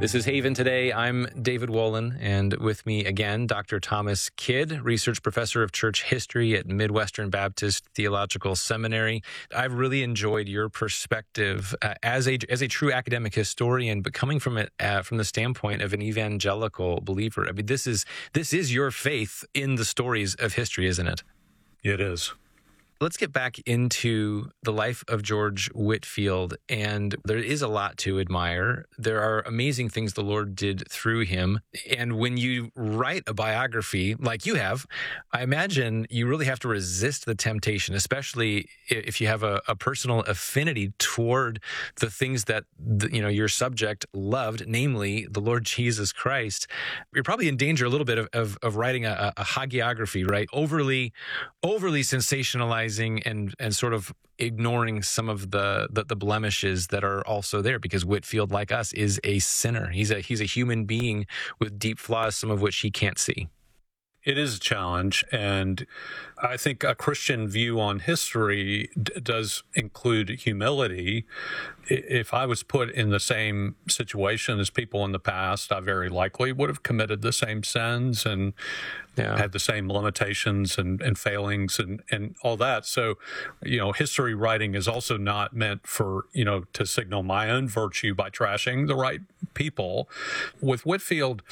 This is Haven Today. I'm David Wolin, and with me again, Dr. Thomas Kidd, research professor of church history at Midwestern Baptist Theological Seminary. I've really enjoyed your perspective as a true academic historian, but coming from it from the standpoint of an evangelical believer. I mean, this is your faith in the stories of history, isn't it? It is. Let's get back into the life of George Whitefield, and there is a lot to admire. There are amazing things the Lord did through him, and when you write a biography like you have, I imagine you really have to resist the temptation, especially if you have a personal affinity toward the things that your subject loved, namely the Lord Jesus Christ. You're probably in danger a little bit of writing a hagiography, right? Overly sensationalized and sort of ignoring some of the blemishes that are also there, because Whitefield, like us, is a sinner. He's a human being with deep flaws, some of which he can't see. It is a challenge, and I think a Christian view on history does include humility. If I was put in the same situation as people in the past, I very likely would have committed the same sins and had the same limitations and failings and all that. So, history writing is also not meant for, to signal my own virtue by trashing the right people. With Whitefield,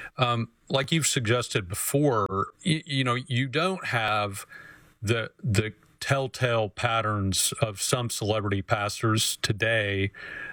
like you've suggested before, you don't have the telltale patterns of some celebrity pastors today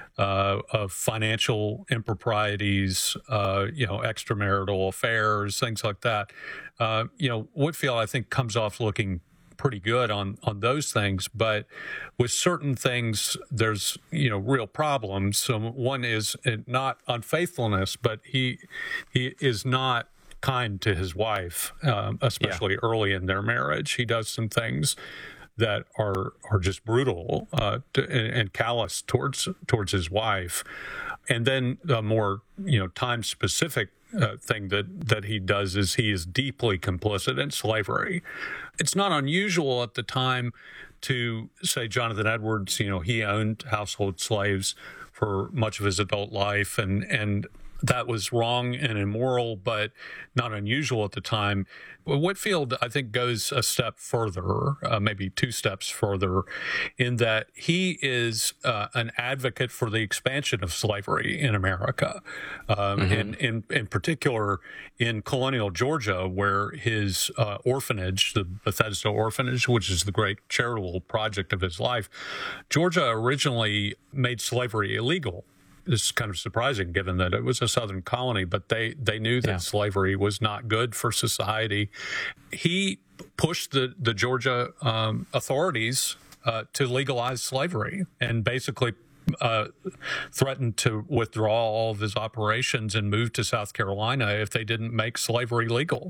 of financial improprieties, extramarital affairs, things like that. Whitefield, I think, comes off looking pretty good on those things, but with certain things, there's, real problems. So one is not unfaithfulness, but he is not kind to his wife, especially early in their marriage. He does some things that are just brutal and callous towards his wife. And then the more time specific thing that he does is he is deeply complicit in slavery. It's not unusual at the time to say Jonathan Edwards, he owned household slaves for much of his adult life, and that was wrong and immoral, but not unusual at the time. Whitefield, I think, goes a step further, maybe two steps further, in that he is an advocate for the expansion of slavery in America, and in particular in colonial Georgia, where his orphanage, the Bethesda Orphanage, which is the great charitable project of his life, Georgia originally made slavery illegal. This is kind of surprising given that it was a Southern colony, but they knew that slavery was not good for society. He pushed the Georgia authorities to legalize slavery and basically threatened to withdraw all of his operations and move to South Carolina if they didn't make slavery legal.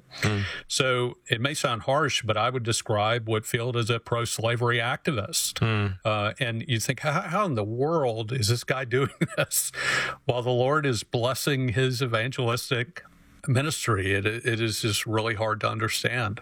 So it may sound harsh, but I would describe Whitefield as a pro-slavery activist. And you think, how in the world is this guy doing this while the Lord is blessing his evangelistic ministry? It is just really hard to understand.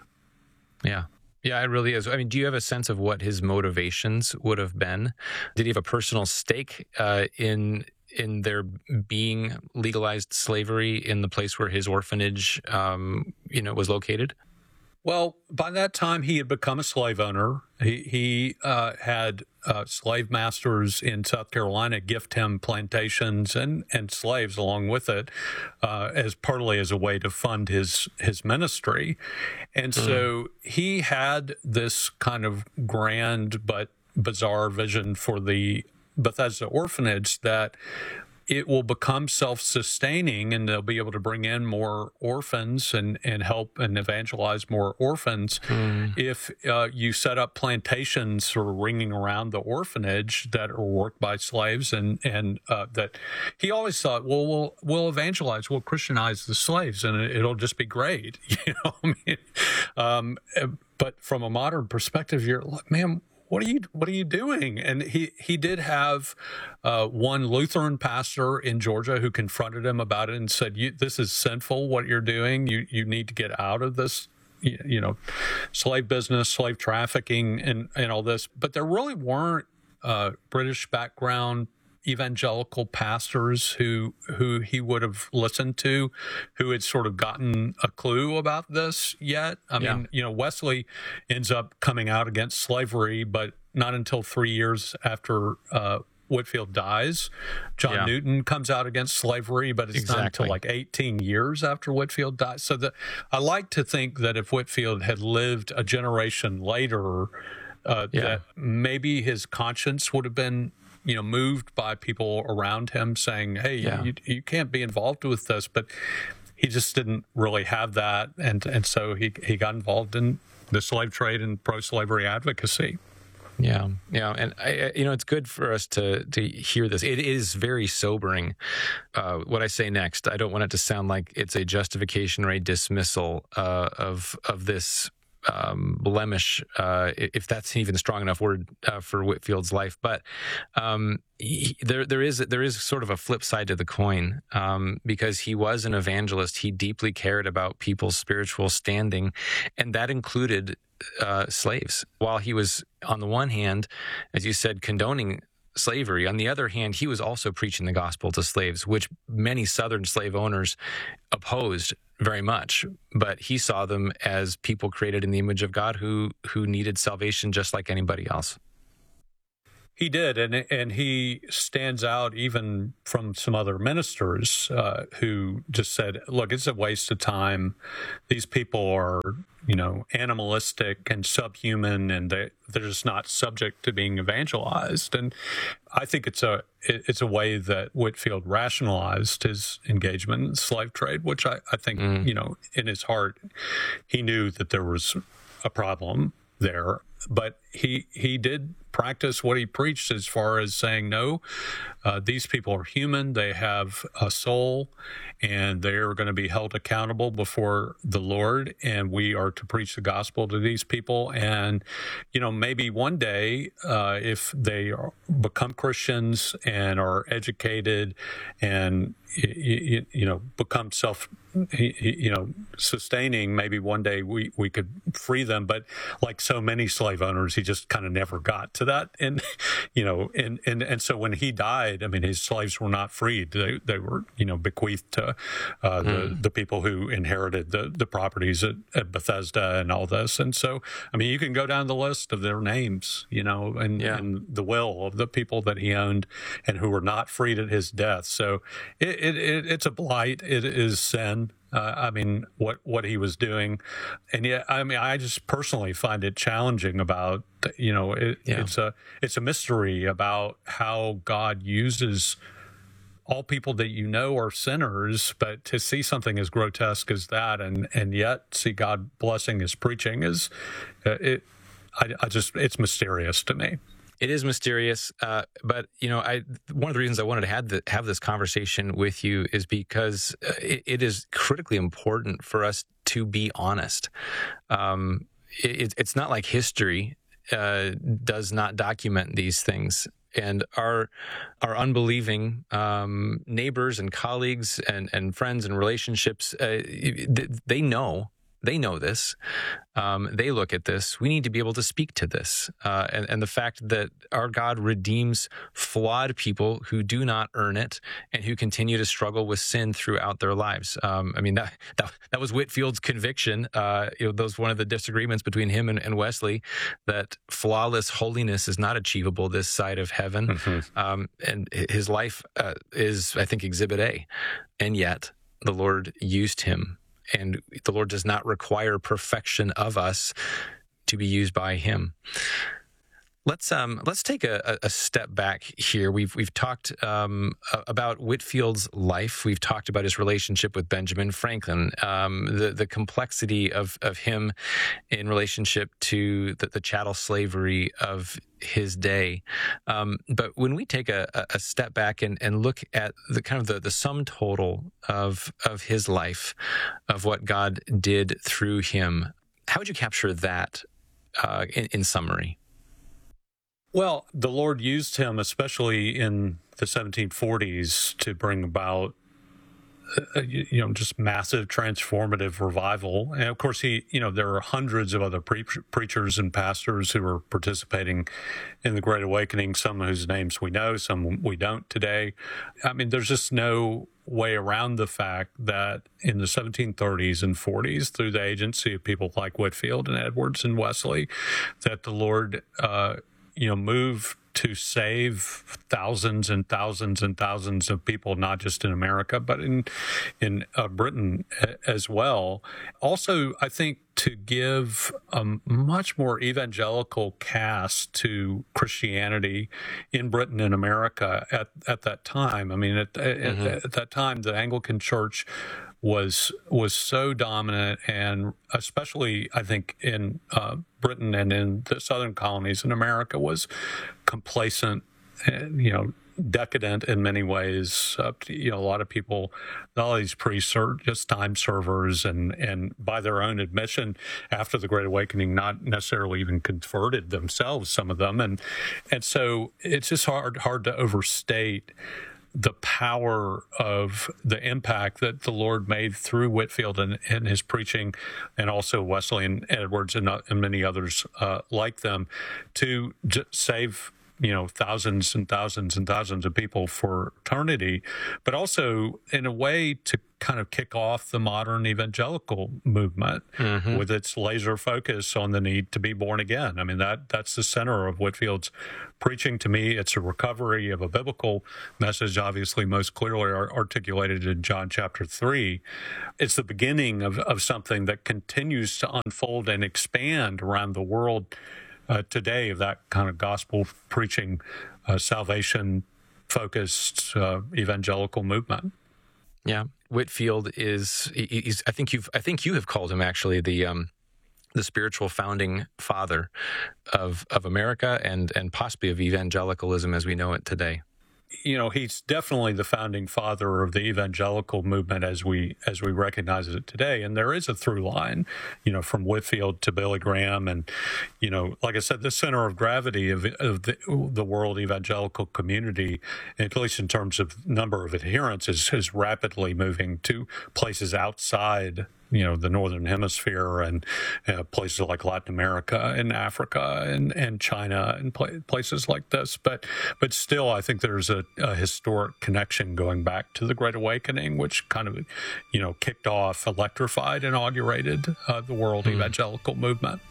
Yeah, it really is. I mean, do you have a sense of what his motivations would have been? Did he have a personal stake in there being legalized slavery in the place where his orphanage, was located? Well, by that time, he had become a slave owner. He had slave masters in South Carolina gift him plantations and slaves along with it, as partly as a way to fund his ministry. And so he had this kind of grand but bizarre vision for the Bethesda Orphanage that it will become self-sustaining and they'll be able to bring in more orphans and help and evangelize more orphans if you set up plantations sort of ringing around the orphanage that are worked by slaves and that he always thought, well, we'll evangelize, we'll Christianize the slaves and it'll just be great. But from a modern perspective, you're like, man, what are you doing? And he did have one Lutheran pastor in Georgia who confronted him about it and said, this is sinful what you're doing. You need to get out of this, slave business, slave trafficking and all this. But there really weren't British background evangelical pastors who he would have listened to, who had sort of gotten a clue about this yet. I mean, Wesley ends up coming out against slavery, but not until 3 years after Whitefield dies. John Newton comes out against slavery, but it's not until like 18 years after Whitefield dies. So I like to think that if Whitefield had lived a generation later, that maybe his conscience would have been, moved by people around him saying, hey, you can't be involved with this. But he just didn't really have that. And so he got involved in the slave trade and pro-slavery advocacy. Yeah. And it's good for us to hear this. It is very sobering. What I say next, I don't want it to sound like it's a justification or a dismissal of this blemish, if that's even a strong enough word for Whitefield's life. But there is sort of a flip side to the coin, because he was an evangelist. He deeply cared about people's spiritual standing, and that included slaves. While he was, on the one hand, as you said, condoning slavery, on the other hand, he was also preaching the gospel to slaves, which many Southern slave owners opposed very much. But he saw them as people created in the image of God who needed salvation just like anybody else. He did, and he stands out even from some other ministers who just said, look, it's a waste of time. These people are, animalistic and subhuman, and they're just not subject to being evangelized. And I think it's a way that Whitefield rationalized his engagement in the slave trade, which I think, in his heart, he knew that there was a problem there. But he did practice what he preached, as far as saying, no, these people are human, they have a soul, and they are going to be held accountable before the Lord, and we are to preach the gospel to these people. And, maybe one day, if they become Christians and are educated and, become sustaining, maybe one day we could free them. But like so many slave owners, he just kind of never got to that. And, and so when he died, I mean, his slaves were not freed. They were, bequeathed to the people who inherited the properties at Bethesda and all this. And so, I mean, you can go down the list of their names, and the will of the people that he owned and who were not freed at his death. So it's a blight. It is sin. What he was doing. And yet, I just personally find it challenging about, it's a mystery about how God uses all people that are sinners, but to see something as grotesque as that and yet see God blessing his preaching it's mysterious to me. It is mysterious, but one of the reasons I wanted to have this conversation with you is because it is critically important for us to be honest. It's not like history does not document these things, and our unbelieving neighbors and colleagues and friends and relationships, they know this. They look at this. We need to be able to speak to this. And the fact that our God redeems flawed people who do not earn it and who continue to struggle with sin throughout their lives. That was Whitefield's conviction. That was one of the disagreements between him and Wesley, that flawless holiness is not achievable this side of heaven. Mm-hmm. And his life is, I think, Exhibit A. And yet the Lord used him. And the Lord does not require perfection of us to be used by him. Let's take a step back here. We've talked about Whitefield's life. We've talked about his relationship with Benjamin Franklin, the complexity of him in relationship to the chattel slavery of his day. But when we take a step back and look at the kind of the sum total of his life, of what God did through him, how would you capture that in summary? Well, the Lord used him, especially in the 1740s, to bring about just massive transformative revival. And of course, there are hundreds of other preachers and pastors who are participating in the Great Awakening, some whose names we know, some we don't today. I mean, there's just no way around the fact that in the 1730s and 40s, through the agency of people like Whitefield and Edwards and Wesley, that the Lord, moved to save thousands and thousands and thousands of people, not just in America, but in Britain as well. Also, I think to give a much more evangelical cast to Christianity in Britain and America at that time. I mean, at that time, the Anglican Church was so dominant, and especially I think in Britain and in the southern colonies in America was complacent, decadent in many ways. A lot of people, all these priests are just time servers, and by their own admission, after the Great Awakening, not necessarily even converted themselves, some of them, and so it's just hard to overstate the power of the impact that the Lord made through Whitefield and his preaching, and also Wesley and Edwards and many others like them, to save thousands and thousands and thousands of people for eternity, but also in a way to kind of kick off the modern evangelical movement with its laser focus on the need to be born again. I mean, that's the center of Whitefield's preaching. To me, it's a recovery of a biblical message, obviously most clearly articulated in John chapter 3. It's the beginning of something that continues to unfold and expand around the world today, of that kind of gospel preaching, salvation focused evangelical movement. Yeah, Whitefield is. I think you have called him actually the spiritual founding father of America and possibly of evangelicalism as we know it today. He's definitely the founding father of the evangelical movement as we recognize it today. And there is a through line, from Whitefield to Billy Graham. And, like I said, the center of gravity of the world evangelical community, at least in terms of number of adherents, is rapidly moving to places outside the Northern Hemisphere, and places like Latin America and Africa and China and places like this. But still, I think there's a historic connection going back to the Great Awakening, which kind of, kicked off, electrified, inaugurated the world evangelical movement.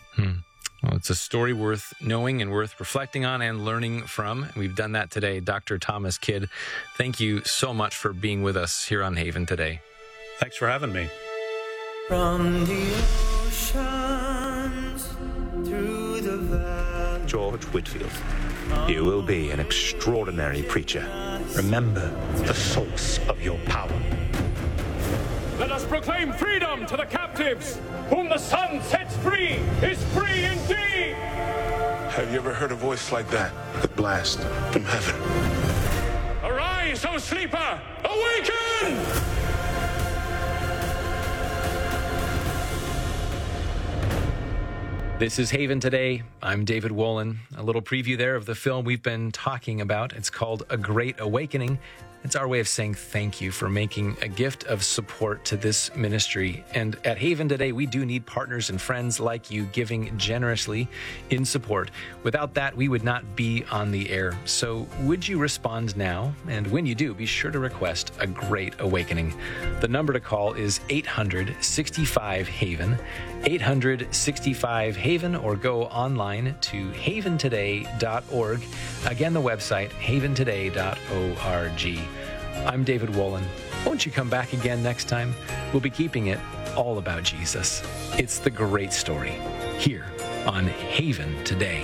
Well, it's a story worth knowing and worth reflecting on and learning from. We've done that today. Dr. Thomas Kidd, thank you so much for being with us here on Haven today. Thanks for having me. From the oceans through the valley. George Whitefield, you will be an extraordinary preacher. Remember the source of your power. Let us proclaim freedom to the captives. Whom the Son sets free is free indeed. Have you ever heard a voice like that? The blast from heaven. Arise, O sleeper! Awaken! This is Haven Today. I'm David Wolin. A little preview there of the film we've been talking about. It's called A Great Awakening. It's our way of saying thank you for making a gift of support to this ministry. And at Haven Today, we do need partners and friends like you giving generously in support. Without that, we would not be on the air. So would you respond now? And when you do, be sure to request A Great Awakening. The number to call is 800-65-HAVEN, 800-65-HAVEN, or go online to haventoday.org. Again, the website, haventoday.org. I'm David Wolin. Won't you come back again next time? We'll be keeping it all about Jesus. It's the great story here on Haven Today.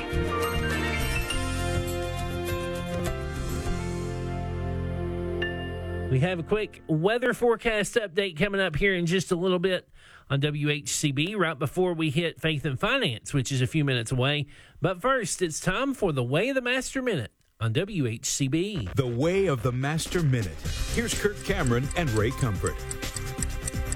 We have a quick weather forecast update coming up here in just a little bit on WHCB, right before we hit Faith and Finance, which is a few minutes away. But first, it's time for the Way of the Master Minute on WHCB. The Way of the Master Minute. Here's Kirk Cameron and Ray Comfort.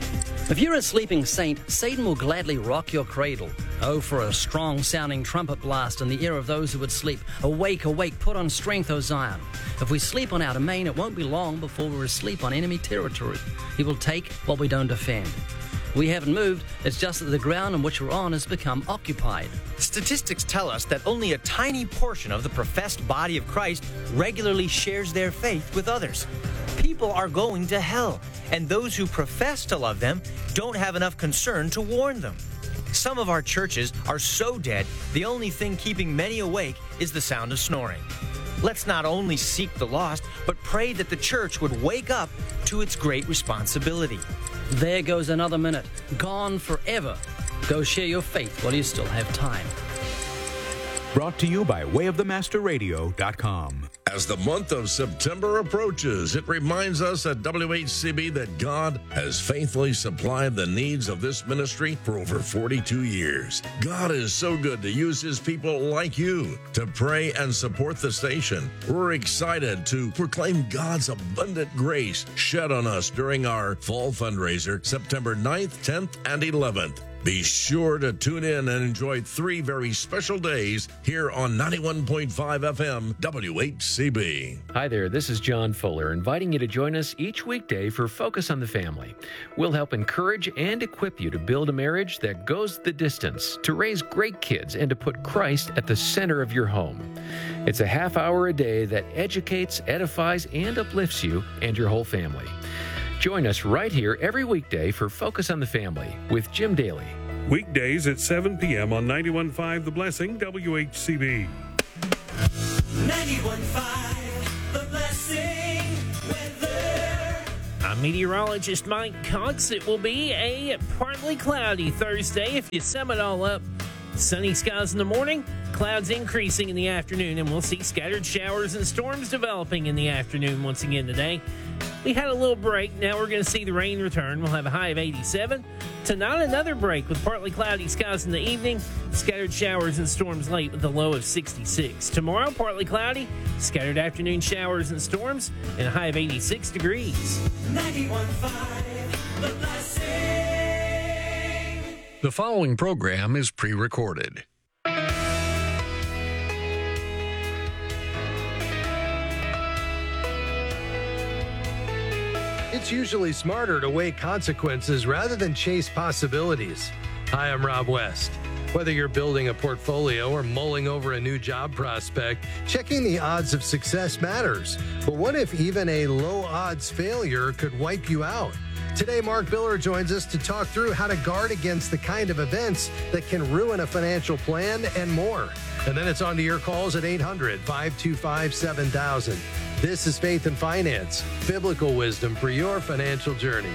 If you're a sleeping saint, Satan will gladly rock your cradle. Oh, for a strong-sounding trumpet blast in the ear of those who would sleep. Awake, awake, put on strength, O Zion. If we sleep on our domain, it won't be long before we're asleep on enemy territory. He will take what we don't defend. We haven't moved, it's just that the ground on which we're on has become occupied. Statistics tell us that only a tiny portion of the professed body of Christ regularly shares their faith with others. People are going to hell, and those who profess to love them don't have enough concern to warn them. Some of our churches are so dead, the only thing keeping many awake is the sound of snoring. Let's not only seek the lost, but pray that the church would wake up to its great responsibility. There goes another minute, gone forever. Go share your faith while you still have time. Brought to you by wayofthemasterradio.com. As the month of September approaches, it reminds us at WHCB that God has faithfully supplied the needs of this ministry for over 42 years. God is so good to use his people like you to pray and support the station. We're excited to proclaim God's abundant grace shed on us during our fall fundraiser, September 9th, 10th, and 11th. Be sure to tune in and enjoy 3 very special days here on 91.5 FM WHCB. Hi there, this is John Fuller, inviting you to join us each weekday for Focus on the Family. We'll help encourage and equip you to build a marriage that goes the distance, to raise great kids, and to put Christ at the center of your home. It's a half hour a day that educates, edifies, and uplifts you and your whole family. Join us right here every weekday for Focus on the Family with Jim Daly. Weekdays at 7 p.m. on 91.5 The Blessing, WHCB. 91.5 The Blessing weather. I'm meteorologist Mike Cox. It will be a partly cloudy Thursday. If you sum it all up, sunny skies in the morning, clouds increasing in the afternoon, and we'll see scattered showers and storms developing in the afternoon once again today. We had a little break. Now we're going to see the rain return. We'll have a high of 87. Tonight, another break with partly cloudy skies in the evening, scattered showers and storms late with a low of 66. Tomorrow, partly cloudy, scattered afternoon showers and storms, and a high of 86 degrees. 91.5 The Blessing. The following program is pre-recorded. It's usually smarter to weigh consequences rather than chase possibilities. Hi, I'm Rob West. Whether you're building a portfolio or mulling over a new job prospect, checking the odds of success matters. But what if even a low-odds failure could wipe you out? Today, Mark Biller joins us to talk through how to guard against the kind of events that can ruin a financial plan and more. And then it's on to your calls at 800-525-7000. This is Faith and Finance, biblical wisdom for your financial journey.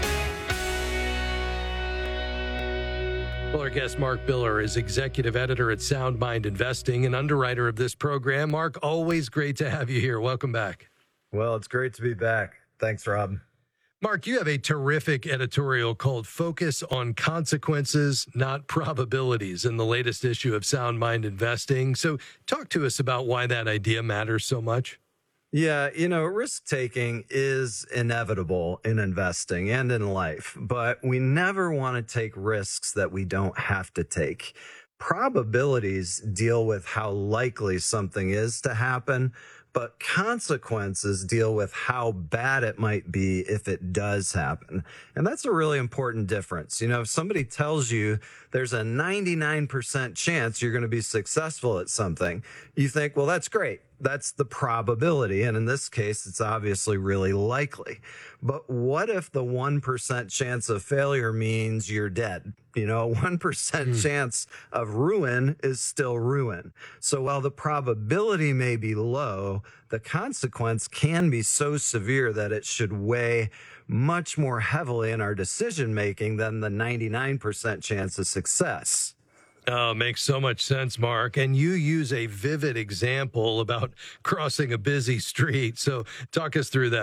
Well, our guest, Mark Biller, is executive editor at Sound Mind Investing and underwriter of this program. Mark, always great to have you here. Welcome back. Well, it's great to be back. Thanks, Rob. Mark, you have a terrific editorial called Focus on Consequences, Not Probabilities in the latest issue of Sound Mind Investing. So talk to us about why that idea matters so much. Yeah, risk-taking is inevitable in investing and in life, but we never want to take risks that we don't have to take. Probabilities deal with how likely something is to happen, but consequences deal with how bad it might be if it does happen. And that's a really important difference. If somebody tells you there's a 99% chance you're going to be successful at something, you think, well, that's great. That's the probability. And in this case, it's obviously really likely. But what if the 1% chance of failure means you're dead? A 1% chance of ruin is still ruin. So while the probability may be low, the consequence can be so severe that it should weigh much more heavily in our decision making than the 99% chance of success. Oh, makes so much sense, Mark. And you use a vivid example about crossing a busy street. So talk us through that.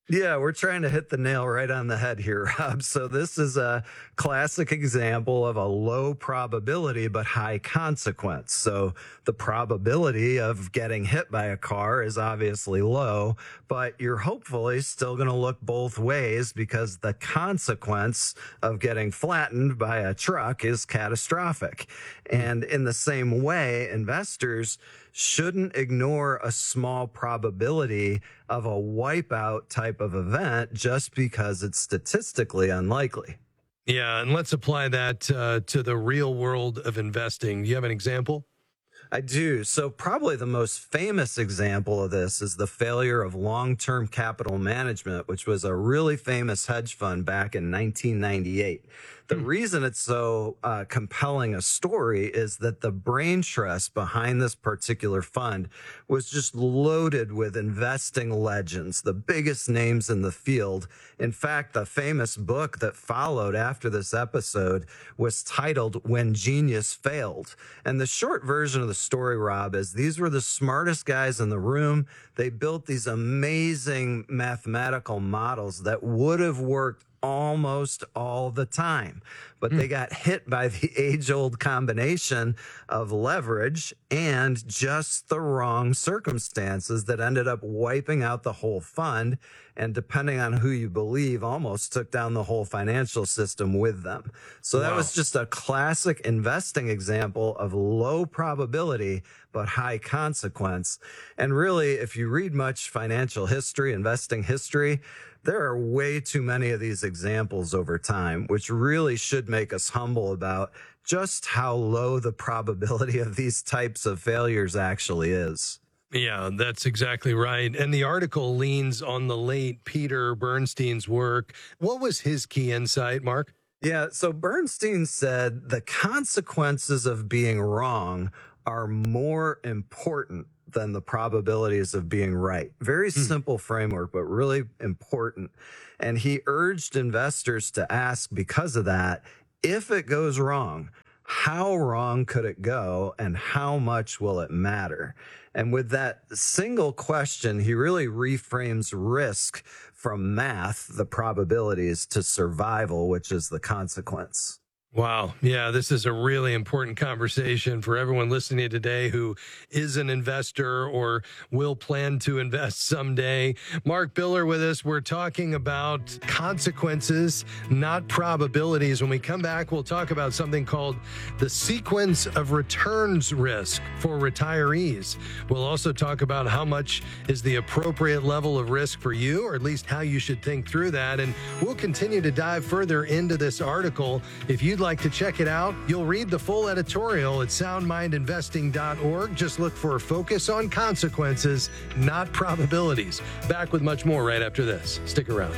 Yeah, we're trying to hit the nail right on the head here, Rob. So this is a classic example of a low probability but high consequence. So the probability of getting hit by a car is obviously low, but you're hopefully still going to look both ways because the consequence of getting flattened by a truck is catastrophic. And in the same way, investors shouldn't ignore a small probability of a wipeout type of event just because it's statistically unlikely. Yeah, and let's apply that to the real world of investing. Do you have an example? I do. So probably the most famous example of this is the failure of Long-Term Capital Management, which was a really famous hedge fund back in 1998. The reason it's so compelling a story is that the brain trust behind this particular fund was just loaded with investing legends, the biggest names in the field. In fact, the famous book that followed after this episode was titled When Genius Failed. And the short version of the story, Rob, is these were the smartest guys in the room. They built these amazing mathematical models that would have worked almost all the time, but they got hit by the age-old combination of leverage and just the wrong circumstances that ended up wiping out the whole fund, and depending on who you believe, almost took down the whole financial system with them. So that was just a classic investing example of low probability but high consequence. And really, if you read much financial history, investing history, there are way too many of these examples over time, which really should make us humble about just how low the probability of these types of failures actually is. Yeah, that's exactly right. And the article leans on the late Peter Bernstein's work. What was his key insight, Mark? Yeah, so Bernstein said the consequences of being wrong are more important than the probabilities of being right. Very simple framework, but really important. And he urged investors to ask, because of that, if it goes wrong, how wrong could it go and how much will it matter? And with that single question, he really reframes risk from math, the probabilities, to survival, which is the consequence. Wow. Yeah, this is a really important conversation for everyone listening today who is an investor or will plan to invest someday. Mark Biller with us. We're talking about consequences, not probabilities. When we come back, we'll talk about something called the sequence of returns risk for retirees. We'll also talk about how much is the appropriate level of risk for you, or at least how you should think through that. And we'll continue to dive further into this article. If you'd like to check it out, you'll read the full editorial at soundmindinvesting.org. Just look for Focus on Consequences, Not Probabilities. Back with much more right after this. Stick around.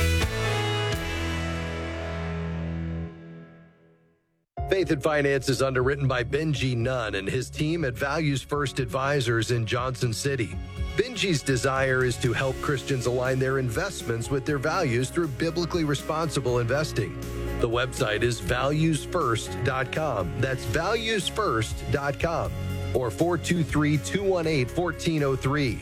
Faith and Finance is underwritten by Benji Nunn and his team at Values First Advisors in Johnson City. Benji's desire is to help Christians align their investments with their values through biblically responsible investing. The website is valuesfirst.com. That's valuesfirst.com. Or 423-218-1403.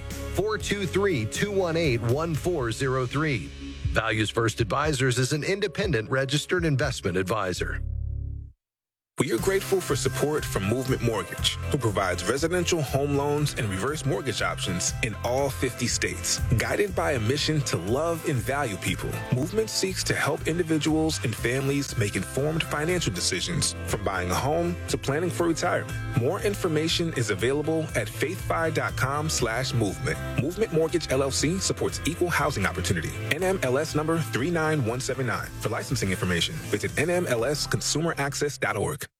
423-218-1403. Values First Advisors is an independent registered investment advisor. We are grateful for support from Movement Mortgage, who provides residential home loans and reverse mortgage options in all 50 states. Guided by a mission to love and value people, Movement seeks to help individuals and families make informed financial decisions, from buying a home to planning for retirement. More information is available at faithfi.com/movement. Movement Mortgage LLC supports equal housing opportunity. NMLS number 39179. For licensing information, visit nmlsconsumeraccess.org.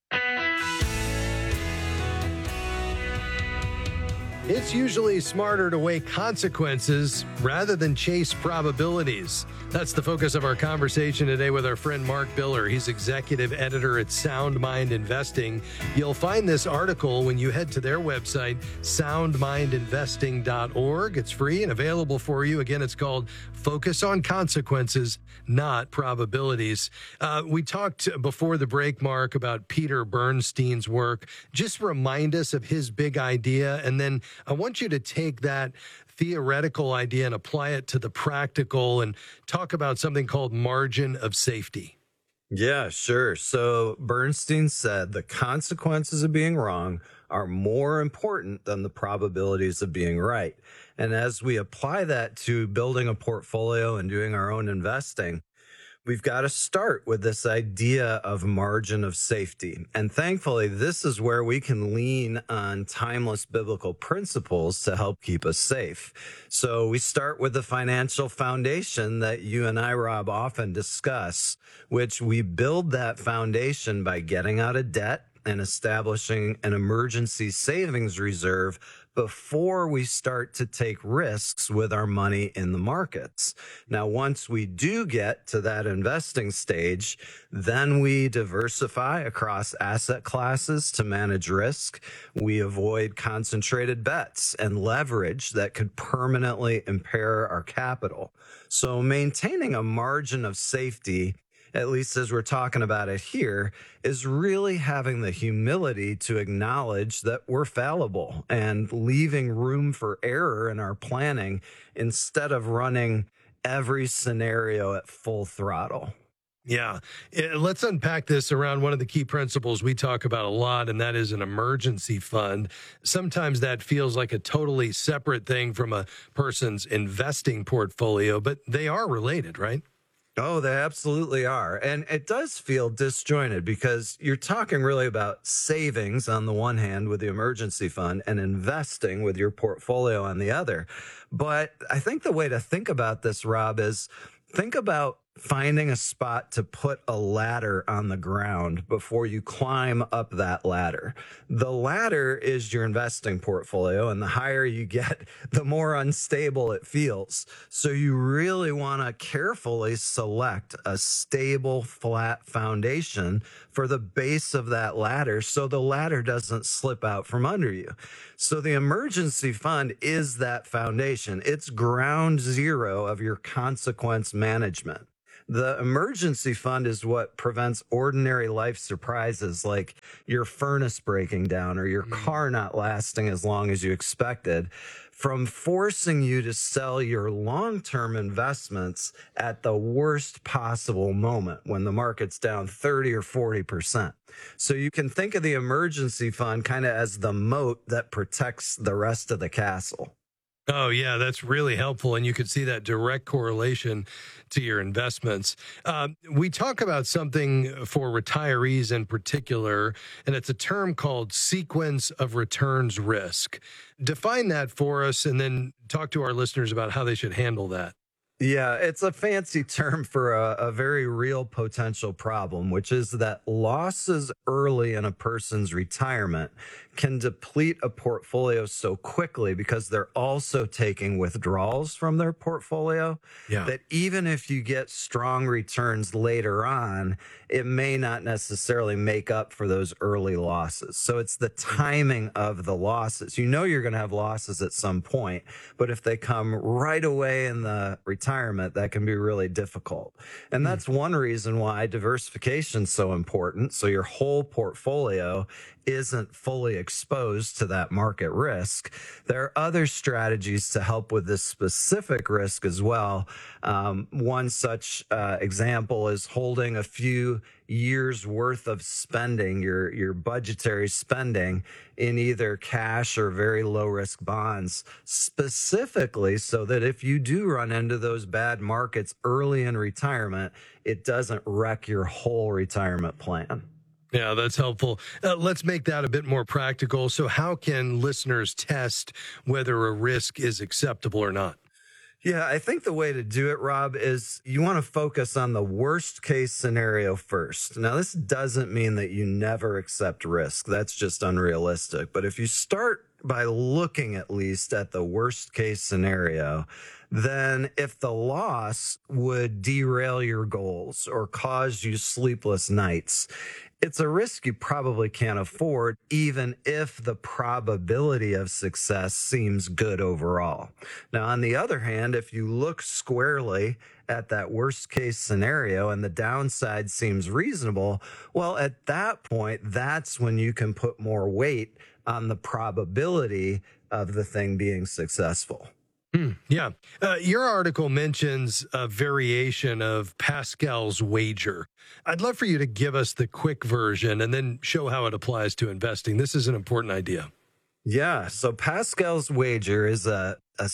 It's usually smarter to weigh consequences rather than chase probabilities. That's the focus of our conversation today with our friend Mark Biller. He's executive editor at Sound Mind Investing. You'll find this article when you head to their website, soundmindinvesting.org. It's free and available for you. Again, it's called Focus on Consequences, Not Probabilities. We talked before the break, Mark, about Peter Bernstein's work. Just remind us of his big idea, and then I want you to take that theoretical idea and apply it to the practical and talk about something called margin of safety. Yeah, sure. So Bernstein said the consequences of being wrong are more important than the probabilities of being right. And as we apply that to building a portfolio and doing our own investing, we've got to start with this idea of margin of safety. And thankfully, this is where we can lean on timeless biblical principles to help keep us safe. So we start with the financial foundation that you and I, Rob, often discuss, which we build that foundation by getting out of debt and establishing an emergency savings reserve before we start to take risks with our money in the markets. Now, once we do get to that investing stage, then we diversify across asset classes to manage risk. We avoid concentrated bets and leverage that could permanently impair our capital. So maintaining a margin of safety, at least as we're talking about it here, is really having the humility to acknowledge that we're fallible and leaving room for error in our planning instead of running every scenario at full throttle. Yeah. Let's unpack this around one of the key principles we talk about a lot, and that is an emergency fund. Sometimes that feels like a totally separate thing from a person's investing portfolio, but they are related, right? Oh, they absolutely are. And it does feel disjointed because you're talking really about savings on the one hand with the emergency fund and investing with your portfolio on the other. But I think the way to think about this, Rob, is think about finding a spot to put a ladder on the ground before you climb up that ladder. The ladder is your investing portfolio, and the higher you get, the more unstable it feels. So you really want to carefully select a stable, flat foundation for the base of that ladder so the ladder doesn't slip out from under you. So the emergency fund is that foundation. It's ground zero of your consequence management. The emergency fund is what prevents ordinary life surprises like your furnace breaking down or your car not lasting as long as you expected from forcing you to sell your long-term investments at the worst possible moment when the market's down 30 or 40%. So you can think of the emergency fund kind of as the moat that protects the rest of the castle. Oh, yeah, that's really helpful. And you could see that direct correlation to your investments. We talk about something for retirees in particular, and it's a term called sequence of returns risk. Define that for us and then talk to our listeners about how they should handle that. Yeah, it's a fancy term for a very real potential problem, which is that losses early in a person's retirement can deplete a portfolio so quickly because they're also taking withdrawals from their portfolio that even if you get strong returns later on, it may not necessarily make up for those early losses. So it's the timing of the losses. You know you're going to have losses at some point, but if they come right away in the retirement, that can be really difficult. And that's one reason why diversification is so important. So your whole portfolio isn't fully exposed to that market risk. There are other strategies to help with this specific risk as well. One such example is holding a few years worth of spending, your budgetary spending, in either cash or very low risk bonds, specifically so that if you do run into those bad markets early in retirement, it doesn't wreck your whole retirement plan. Yeah, that's helpful. Let's make that a bit more practical. So how can listeners test whether a risk is acceptable or not? Yeah, I think the way to do it, Rob, is you want to focus on the worst case scenario first. Now, this doesn't mean that you never accept risk. That's just unrealistic. But if you start by looking at least at the worst case scenario, then if the loss would derail your goals or cause you sleepless nights, it's a risk you probably can't afford, even if the probability of success seems good overall. Now, on the other hand, if you look squarely at that worst case scenario and the downside seems reasonable, well, at that point, that's when you can put more weight on the probability of the thing being successful. Yeah. Your article mentions a variation of Pascal's wager. I'd love for you to give us the quick version and then show how it applies to investing. This is an important idea. Yeah. So Pascal's wager is a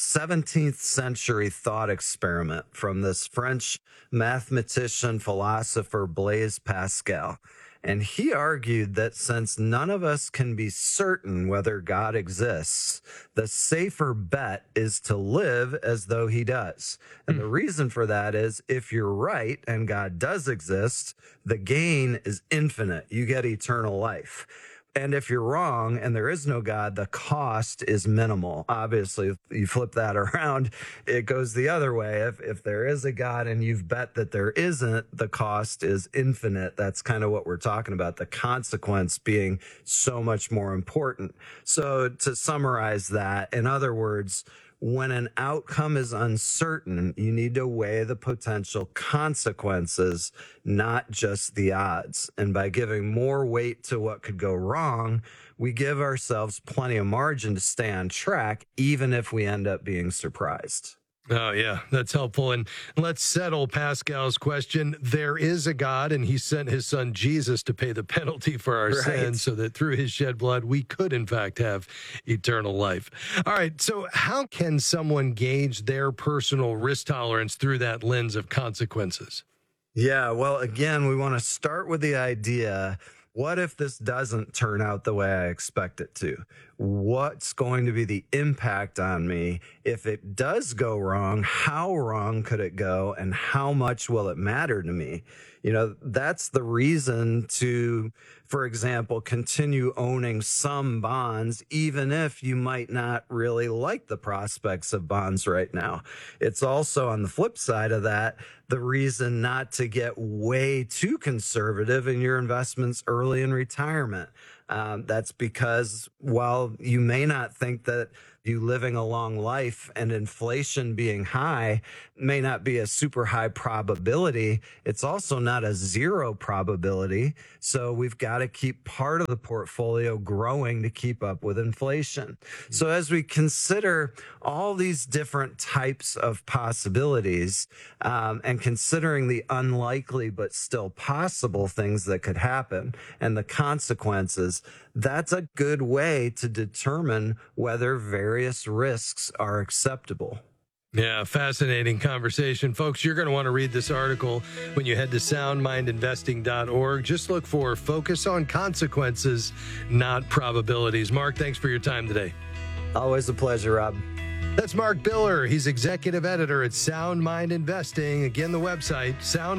17th century thought experiment from this French mathematician, philosopher, Blaise Pascal. And he argued that since none of us can be certain whether God exists, the safer bet is to live as though he does. And the reason for that is if you're right and God does exist, the gain is infinite. You get eternal life. And if you're wrong and there is no God, the cost is minimal. Obviously, if you flip that around, it goes the other way. If there is a God and you've bet that there isn't, the cost is infinite. That's kind of what we're talking about, the consequence being so much more important. So to summarize that, in other words, when an outcome is uncertain, you need to weigh the potential consequences, not just the odds. And by giving more weight to what could go wrong, we give ourselves plenty of margin to stay on track, even if we end up being surprised. Oh, yeah, that's helpful. And let's settle Pascal's question. There is a God, and he sent his son Jesus to pay the penalty for our sins so that through his shed blood, we could, in fact, have eternal life. All right, so how can someone gauge their personal risk tolerance through that lens of consequences? Yeah, well, again, we want to start with the idea, what if this doesn't turn out the way I expect it to? What's going to be the impact on me? If it does go wrong, how wrong could it go? And how much will it matter to me? You know, that's the reason to, for example, continue owning some bonds, even if you might not really like the prospects of bonds right now. It's also, on the flip side of that, the reason not to get way too conservative in your investments early in retirement. That's because while you may not think that you living a long life and inflation being high may not be a super high probability, it's also not a zero probability. So we've got to keep part of the portfolio growing to keep up with inflation. So as we consider all these different types of possibilities, and considering the unlikely but still possible things that could happen and the consequences, that's a good way to determine whether various risks are acceptable. Yeah, fascinating conversation. Folks, you're going to want to read this article when you head to soundmindinvesting.org. Just look for Focus on Consequences, Not Probabilities. Mark, thanks for your time today. Always a pleasure, Rob. That's Mark Biller. He's executive editor at Sound Mind Investing. Again, the website,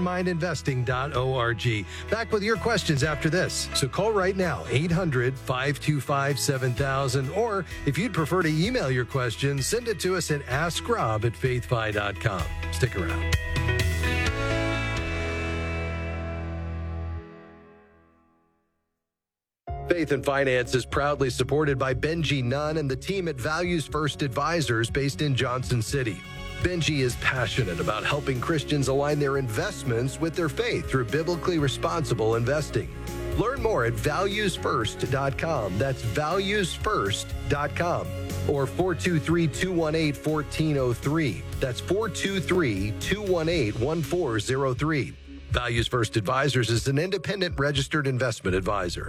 soundmindinvesting.org. Back with your questions after this. So call right now, 800-525-7000. Or if you'd prefer to email your questions, send it to us at askrob@faithfi.com. Stick around. Faith and Finance is proudly supported by Benji Nunn and the team at Values First Advisors based in Johnson City. Benji is passionate about helping Christians align their investments with their faith through biblically responsible investing. Learn more at valuesfirst.com. That's valuesfirst.com. Or 423-218-1403. That's 423-218-1403. Values First Advisors is an independent registered investment advisor.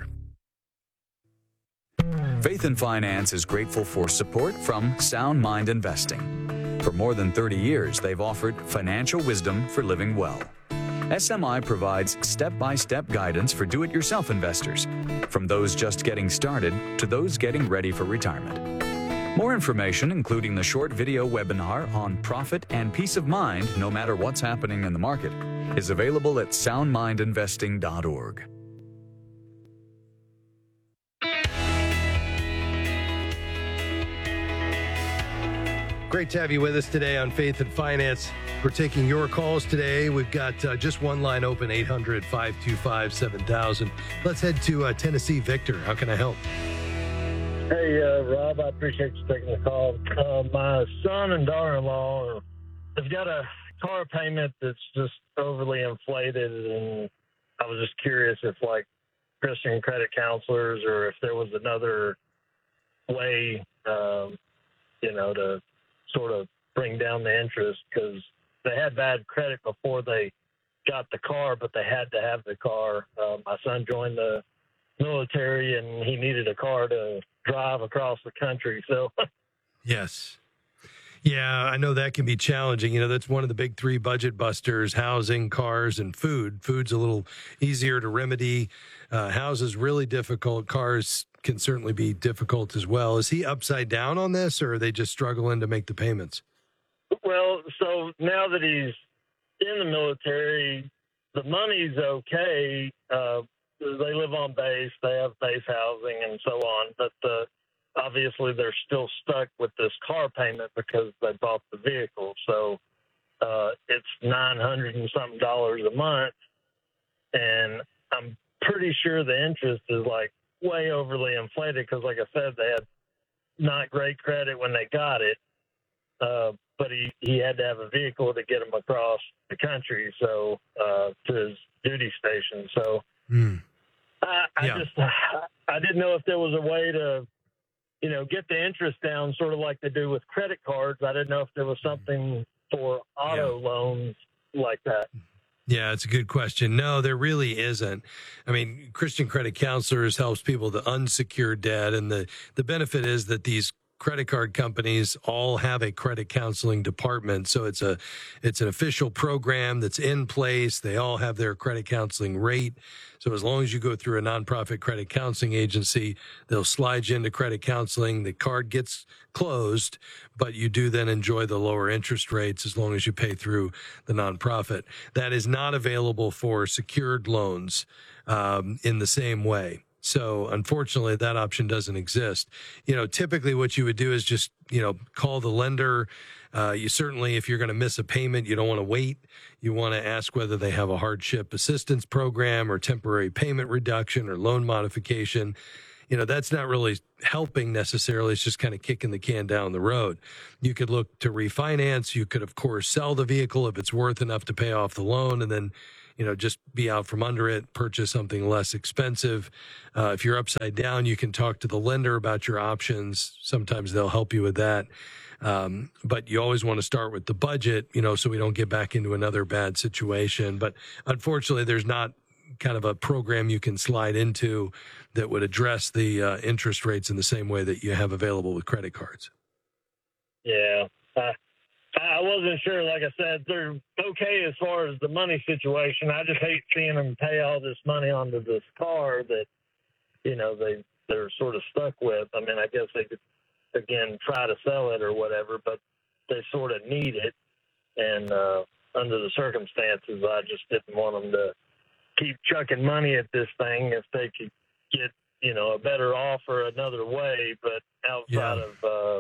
Faith and Finance is grateful for support from Sound Mind Investing. For more than 30 years, they've offered financial wisdom for living well. SMI provides step-by-step guidance for do-it-yourself investors, from those just getting started to those getting ready for retirement. More information, including the short video webinar on profit and peace of mind no matter what's happening in the market, is available at soundmindinvesting.org. Great to have you with us today on Faith and Finance. We're taking your calls today. We've got just one line open, 800-525-7000. Let's head to Tennessee. Victor, how can I help? Hey, Rob, I appreciate you taking the call. My son and daughter-in-law have got a car payment that's just overly inflated, and I was just curious if, like, Christian credit counselors or if there was another way, to sort of bring down the interest, because they had bad credit before they got the car, but they had to have the car. My son joined the military, and he needed a car to drive across the country. So, yes. Yeah, I know that can be challenging. That's one of the big three budget busters: housing, cars, and food. Food's a little easier to remedy. Houses really difficult. Cars can certainly be difficult as well. Is he upside down on this, or are they just struggling to make the payments? Well, so now that he's in the military, the money's okay. They live on base. They have base housing and so on. But obviously they're still stuck with this car payment because they bought the vehicle. So it's $900 and something a month. And I'm pretty sure the interest is like way overly inflated because, like I said, they had not great credit when they got it. But he had to have a vehicle to get him across the country, so to his duty station. So I didn't know if there was a way to, get the interest down, sort of like they do with credit cards. I didn't know if there was something for auto loans like that. Yeah, it's a good question. No, there really isn't. I mean, Christian Credit Counselors helps people to unsecure debt, and the benefit is that these credit card companies all have a credit counseling department. So it's an official program that's in place. They all have their credit counseling rate. So as long as you go through a nonprofit credit counseling agency, they'll slide you into credit counseling. The card gets closed, but you do then enjoy the lower interest rates as long as you pay through the nonprofit. That is not available for secured loans in the same way. So unfortunately, that option doesn't exist. Typically what you would do is just, call the lender. You certainly, if you're going to miss a payment, you don't want to wait. You want to ask whether they have a hardship assistance program or temporary payment reduction or loan modification. That's not really helping necessarily. It's just kind of kicking the can down the road. You could look to refinance. You could, of course, sell the vehicle if it's worth enough to pay off the loan, and then just be out from under it, purchase something less expensive. If you're upside down, you can talk to the lender about your options. Sometimes they'll help you with that. But you always want to start with the budget, so we don't get back into another bad situation. But unfortunately, there's not kind of a program you can slide into that would address the interest rates in the same way that you have available with credit cards. Yeah. I wasn't sure. Like I said, they're okay as far as the money situation. I just hate seeing them pay all this money onto this car that, they're sort of stuck with. I mean, I guess they could, again, try to sell it or whatever, but they sort of need it. And under the circumstances, I just didn't want them to keep chucking money at this thing if they could get, a better offer another way, but outside of,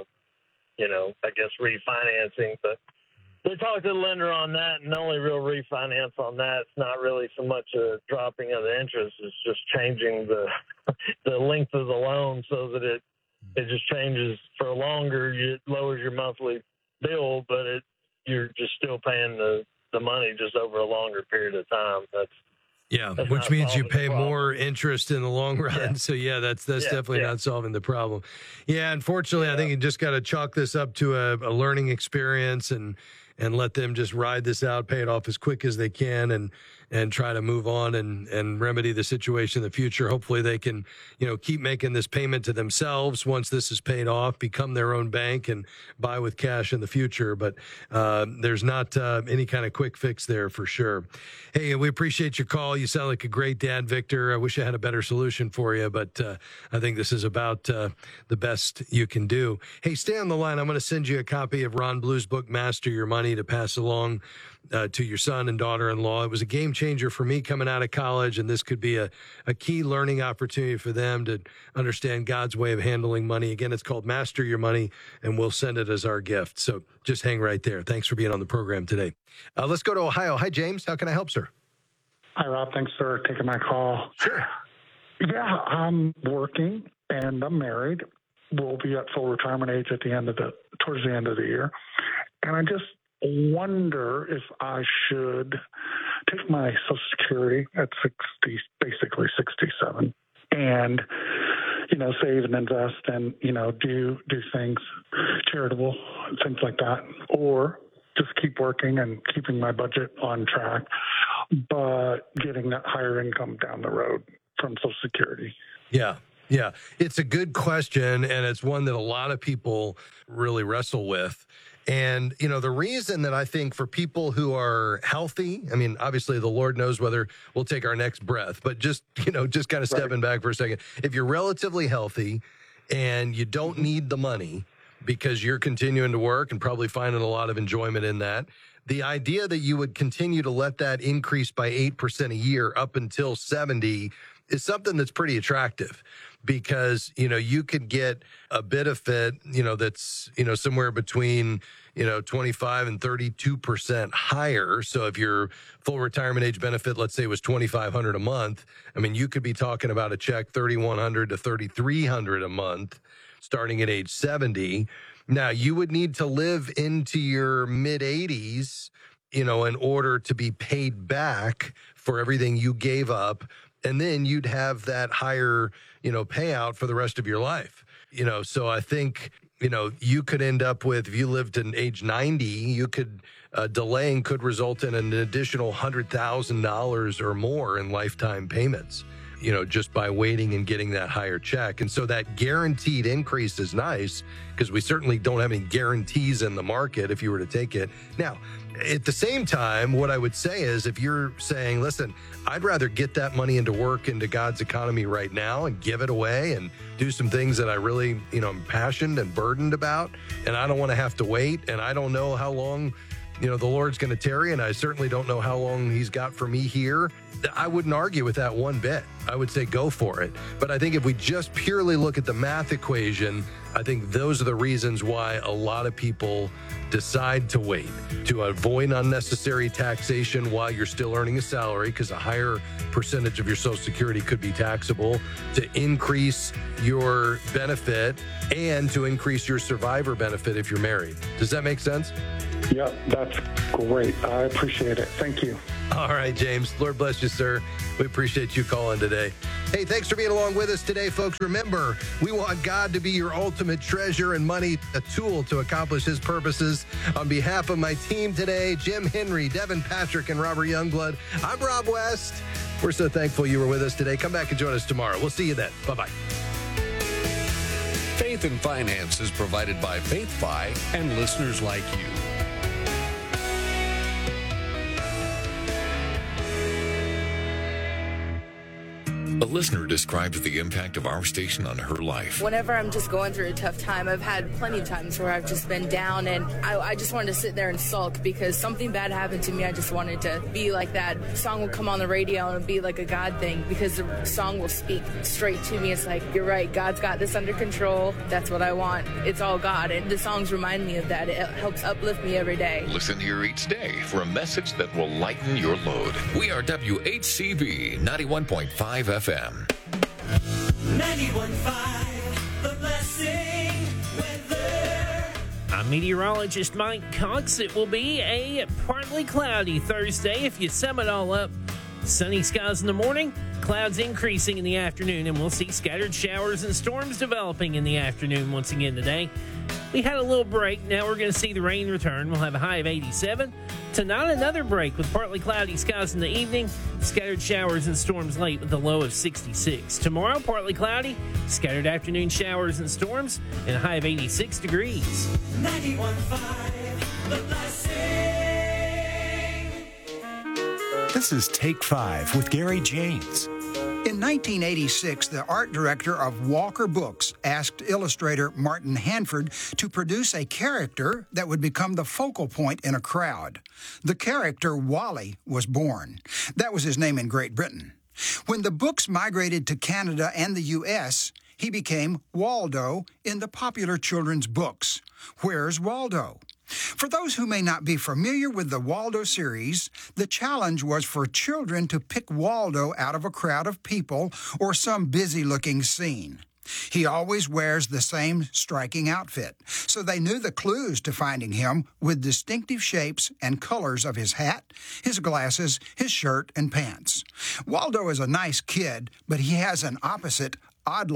I guess refinancing. But they talked to the lender on that, and the only real refinance on that, it's not really so much a dropping of the interest. It's just changing the length of the loan so that it just changes for longer. It lowers your monthly bill, but you're just still paying the money just over a longer period of time. That's which means you pay more interest in the long run. Yeah. So, that's definitely not solving the problem. Yeah, unfortunately, I think you just got to chalk this up to a learning experience and let them just ride this out, pay it off as quick as they can, and try to move on and remedy the situation in the future. Hopefully they can, keep making this payment to themselves once this is paid off, become their own bank and buy with cash in the future. But there's not any kind of quick fix there for sure. Hey, we appreciate your call. You sound like a great dad, Victor. I wish I had a better solution for you, but I think this is about the best you can do. Hey, stay on the line. I'm going to send you a copy of Ron Blue's book, Master Your Money, to pass along to your son and daughter-in-law. It was a game changer for me coming out of college, and this could be a key learning opportunity for them to understand God's way of handling money. Again, it's called Master Your Money, and we'll send it as our gift. So just hang right there. Thanks for being on the program today. Let's go to Ohio. Hi, James. How can I help, sir? Hi, Rob. Thanks for taking my call. Sure. Yeah, I'm working and I'm married. We'll be at full retirement age towards the end of the year. And I just wonder if I should take my Social Security at 60, basically 67, and save and invest and, do things charitable, things like that, or just keep working and keeping my budget on track, but getting that higher income down the road from Social Security. Yeah. Yeah, it's a good question, and it's one that a lot of people really wrestle with. And, the reason that I think for people who are healthy, I mean, obviously the Lord knows whether we'll take our next breath, but just kind of stepping back for a second. If you're relatively healthy and you don't need the money because you're continuing to work and probably finding a lot of enjoyment in that, the idea that you would continue to let that increase by 8% a year up until 70 is something that's pretty attractive. Because, you could get a benefit, that's, somewhere between, 25 and 32% higher. So if your full retirement age benefit, let's say, was $2,500 a month, I mean, you could be talking about a check $3,100 to $3,300 a month starting at age 70. Now, you would need to live into your mid 80s, in order to be paid back for everything you gave up. And then you'd have that higher, payout for the rest of your life. So I think, you could end up with, if you lived in age 90, you could, delaying could result in an additional $100,000 or more in lifetime payments, just by waiting and getting that higher check. And so that guaranteed increase is nice because we certainly don't have any guarantees in the market if you were to take it. Now, at the same time, what I would say is if you're saying, listen, I'd rather get that money into work, into God's economy right now and give it away and do some things that I really, I'm passionate and burdened about, and I don't want to have to wait, and I don't know how long, the Lord's going to tarry, and I certainly don't know how long he's got for me here. I wouldn't argue with that one bit. I would say go for it. But I think if we just purely look at the math equation, I think those are the reasons why a lot of people decide to wait, to avoid unnecessary taxation while you're still earning a salary, because a higher percentage of your Social Security could be taxable, to increase your benefit, and to increase your survivor benefit if you're married. Does that make sense? Yeah, that's great. I appreciate it. Thank you. All right, James. Lord bless you, sir. We appreciate you calling today. Hey, thanks for being along with us today, folks. Remember, we want God to be your ultimate treasure and money, a tool to accomplish his purposes. On behalf of my team today, Jim Henry, Devin Patrick, and Robert Youngblood, I'm Rob West. We're so thankful you were with us today. Come back and join us tomorrow. We'll see you then. Bye-bye. Faith and Finance is provided by FaithFi and listeners like you. A listener describes the impact of our station on her life. Whenever I'm just going through a tough time, I've had plenty of times where I've just been down and I just wanted to sit there and sulk because something bad happened to me. I just wanted to be like that. The song will come on the radio and it'll be like a God thing because the song will speak straight to me. It's like, you're right, God's got this under control. That's what I want. It's all God. And the songs remind me of that. It helps uplift me every day. Listen here each day for a message that will lighten your load. We are WHCB 91.5 FM. 91.5, The Blessing Weather. I'm meteorologist Mike Cox. It will be a partly cloudy Thursday. If you sum it all up, sunny skies in the morning, clouds increasing in the afternoon, and we'll see scattered showers and storms developing in the afternoon once again today. We had a little break. Now we're going to see the rain return. We'll have a high of 87. Tonight, another break with partly cloudy skies in the evening, scattered showers and storms late with a low of 66. Tomorrow, partly cloudy, scattered afternoon showers and storms, and a high of 86 degrees. 91.5, The Blessing. This is Take 5 with Gary Janes. In 1986, the art director of Walker Books asked illustrator Martin Hanford to produce a character that would become the focal point in a crowd. The character Wally was born. That was his name in Great Britain. When the books migrated to Canada and the U.S., he became Waldo in the popular children's books. Where's Waldo? For those who may not be familiar with the Waldo series, the challenge was for children to pick Waldo out of a crowd of people or some busy-looking scene. He always wears the same striking outfit, so they knew the clues to finding him with distinctive shapes and colors of his hat, his glasses, his shirt, and pants. Waldo is a nice kid, but he has an opposite, Oddlaw.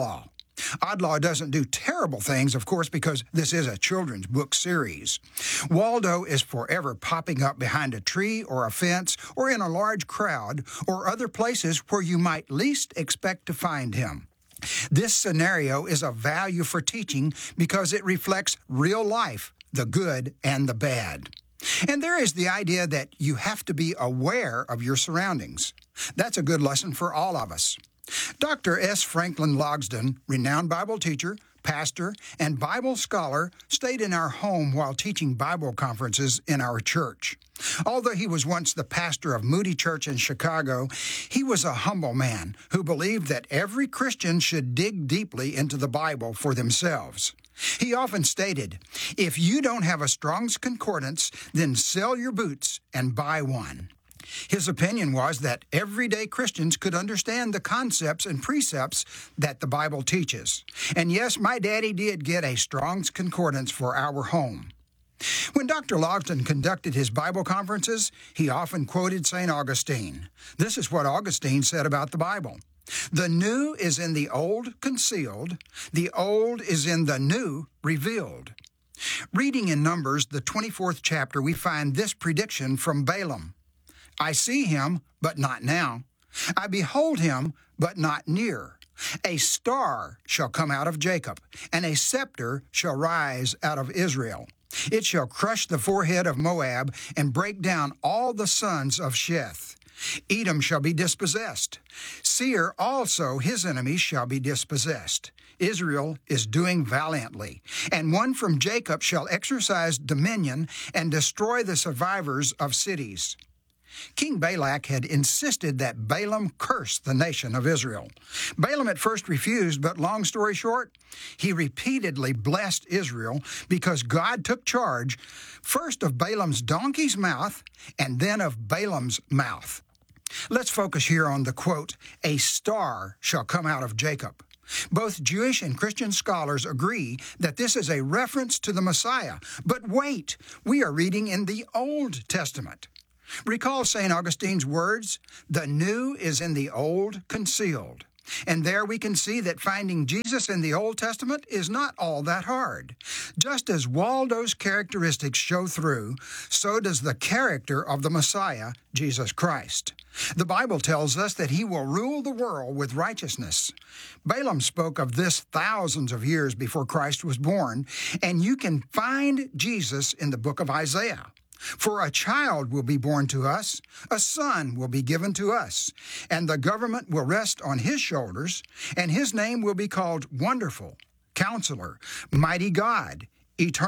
Oddlaw doesn't do terrible things, of course, because this is a children's book series. Waldo is forever popping up behind a tree or a fence or in a large crowd or other places where you might least expect to find him. This scenario is of value for teaching because it reflects real life, the good and the bad. And there is the idea that you have to be aware of your surroundings. That's a good lesson for all of us. Dr. S. Franklin Logsdon, renowned Bible teacher, pastor, and Bible scholar, stayed in our home while teaching Bible conferences in our church. Although he was once the pastor of Moody Church in Chicago, he was a humble man who believed that every Christian should dig deeply into the Bible for themselves. He often stated, "If you don't have a Strong's Concordance, then sell your boots and buy one." His opinion was that everyday Christians could understand the concepts and precepts that the Bible teaches. And yes, my daddy did get a Strong's Concordance for our home. When Dr. Logsdon conducted his Bible conferences, he often quoted St. Augustine. This is what Augustine said about the Bible. "The new is in the old concealed, the old is in the new revealed." Reading in Numbers, the 24th chapter, we find this prediction from Balaam. "I see him, but not now. I behold him, but not near. A star shall come out of Jacob, and a scepter shall rise out of Israel. It shall crush the forehead of Moab and break down all the sons of Sheth. Edom shall be dispossessed. Seir also, his enemies, shall be dispossessed. Israel is doing valiantly, and one from Jacob shall exercise dominion and destroy the survivors of cities." King Balak had insisted that Balaam curse the nation of Israel. Balaam at first refused, but long story short, he repeatedly blessed Israel because God took charge first of Balaam's donkey's mouth and then of Balaam's mouth. Let's focus here on the quote, "A star shall come out of Jacob." Both Jewish and Christian scholars agree that this is a reference to the Messiah. But wait, we are reading in the Old Testament. Recall St. Augustine's words, "The new is in the old concealed." And there we can see that finding Jesus in the Old Testament is not all that hard. Just as Waldo's characteristics show through, so does the character of the Messiah, Jesus Christ. The Bible tells us that he will rule the world with righteousness. Balaam spoke of this thousands of years before Christ was born, and you can find Jesus in the book of Isaiah. "For a child will be born to us, a son will be given to us, and the government will rest on his shoulders, and his name will be called Wonderful, Counselor, Mighty God, Eternal